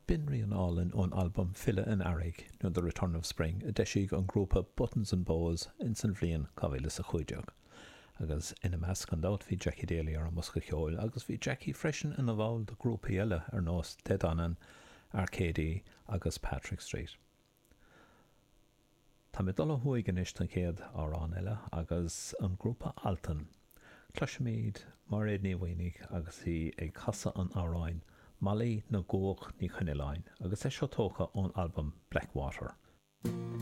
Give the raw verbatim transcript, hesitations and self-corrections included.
binrí an álinn ón albumm Fille in Airg nó The Return of Spring a deisig an grúpa Buttons and Bows in san bhliain cabhaile sa chuideag. Agus ina meas gan dát bhí Jackie Daly ar an musca cheoil, agus bhí Jackie freisin ina bháil de grúpa eile ar nós Ted Annan, Arcady agus Patrick Street. Tá mé dul thuaig an iist an chéad árán eile agus an grúpa Alton. Cluisimid mar éad ní bhaoinig agus í ag casa an áráin Mali na Góch ní Chuniláin agus é seo tócha ón albumm Blackwater.